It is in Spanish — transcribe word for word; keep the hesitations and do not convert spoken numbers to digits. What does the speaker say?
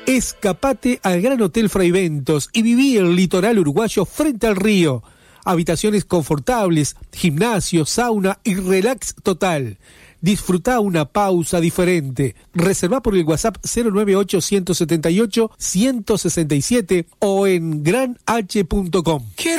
Escapate al Gran Hotel Fraiventos y viví el litoral uruguayo frente al río. Habitaciones confortables, gimnasio, sauna y relax total. Disfrutá una pausa diferente. Reservá por el WhatsApp cero nueve ocho, uno siete ocho, uno seis siete o en gran h punto com.